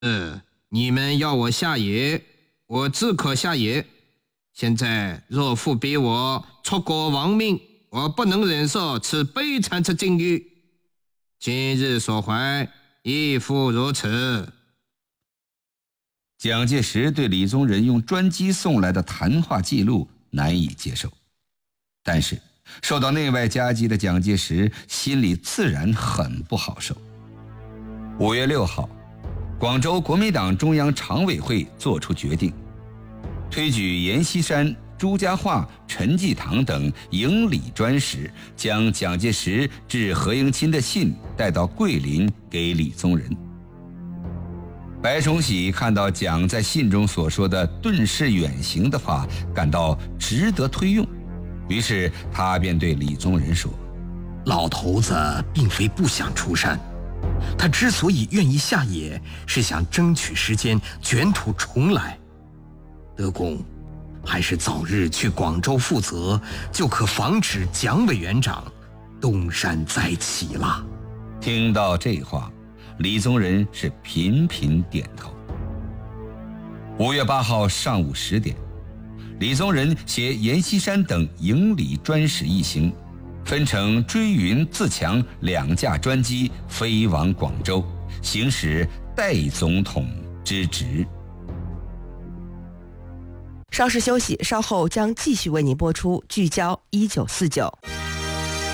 你们要我下野，我自可下野。现在若父逼我出国亡命，我不能忍受此悲惨之境遇。今日所怀，亦复如此。 蒋介石对李宗仁用专机送来的谈话记录难以接受，但是受到内外夹击的蒋介石心里自然很不好受。5月6号，广州国民党中央常委会作出决定，推举阎锡山、朱家骅、陈济棠等营理专使，将蒋介石致何应钦的信带到桂林给李宗仁。白崇禧看到蒋在信中所说的遁世远行的话，感到值得推用，于是他便对李宗仁说： 老头子并非不想出山，他之所以愿意下野，是想争取时间卷土重来。德公还是早日去广州负责，就可防止蒋委员长东山再起了。 听到这话，李宗仁是频频点头。5月8号上午10点，李宗仁携阎锡山等营理专使一行，分乘追云、自强2架专机飞往广州，行使代总统之职。 稍事休息，稍后将继续为您播出《聚焦1949》。